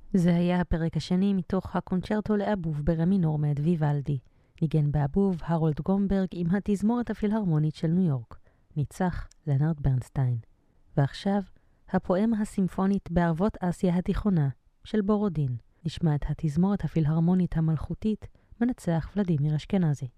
זה היה הפרק השני מתוך הקונצ'רטו לאבוב ברה מינור מאת ויוולדי. ניגן באבוב הרולד גומברג עם התזמורת הפילהרמונית של ניו יורק. ניצח לנארד ברנסטיין. ועכשיו, הפואמה הסימפונית בערבות אסיה התיכונה של בורודין. נשמע את התזמורת הפילהרמונית המלכותית מנצח ולדימיר אשכנזי.